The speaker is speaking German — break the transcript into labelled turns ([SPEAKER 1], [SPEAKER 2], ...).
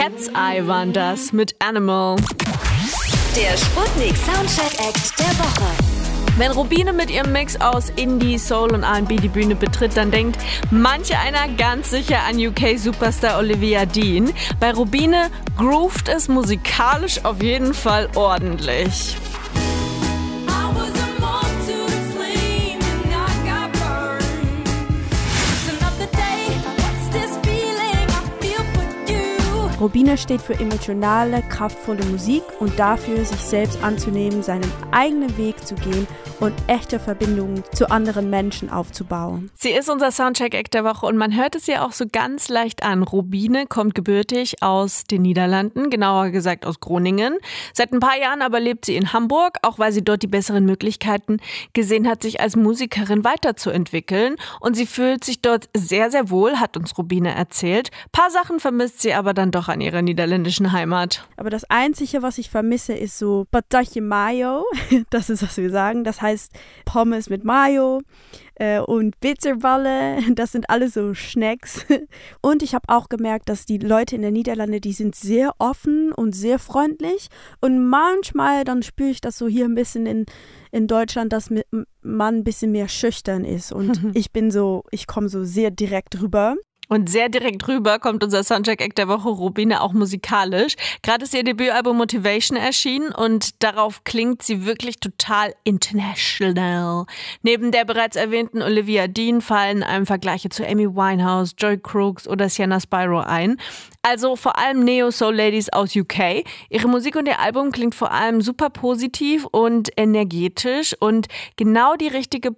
[SPEAKER 1] Cat's Eye waren das mit Animal.
[SPEAKER 2] Der Sputnik Soundcheck Act der Woche.
[SPEAKER 1] Wenn Rubine mit ihrem Mix aus Indie, Soul und R&B die Bühne betritt, dann denkt manch einer ganz sicher an UK-Superstar Olivia Dean. Bei Rubine groovt es musikalisch auf jeden Fall ordentlich.
[SPEAKER 3] Rubine steht für emotionale, kraftvolle Musik und dafür, sich selbst anzunehmen, seinen eigenen Weg zu gehen und echte Verbindungen zu anderen Menschen aufzubauen.
[SPEAKER 1] Sie ist unser Soundcheck-Act der Woche und man hört es ihr auch so ganz leicht an. Rubine kommt gebürtig aus den Niederlanden, genauer gesagt aus Groningen. Seit ein paar Jahren aber lebt sie in Hamburg, auch weil sie dort die besseren Möglichkeiten gesehen hat, sich als Musikerin weiterzuentwickeln. Und sie fühlt sich dort sehr, sehr wohl, hat uns Rubine erzählt. Ein paar Sachen vermisst sie aber dann doch an ihrer niederländischen Heimat.
[SPEAKER 3] Aber das Einzige, was ich vermisse, ist so patatje mayo. Das ist, was wir sagen. Das heißt Pommes mit Mayo und Bitterballen. Das sind alles so Snacks. Und ich habe auch gemerkt, dass die Leute in den Niederlanden, die sind sehr offen und sehr freundlich. Und manchmal, dann spüre ich das so hier ein bisschen in Deutschland, dass man ein bisschen mehr schüchtern ist. Und ich komme so sehr direkt rüber.
[SPEAKER 1] Und sehr direkt rüber kommt unser Soundcheck-Act der Woche, Rubine, auch musikalisch. Gerade ist ihr Debütalbum Motivation erschienen und darauf klingt sie wirklich total international. Neben der bereits erwähnten Olivia Dean fallen einem Vergleiche zu Amy Winehouse, Joy Crooks oder Sienna Spyro ein. Also vor allem Neo-Soul-Ladies aus UK. Ihre Musik und ihr Album klingt vor allem super positiv und energetisch und genau die richtige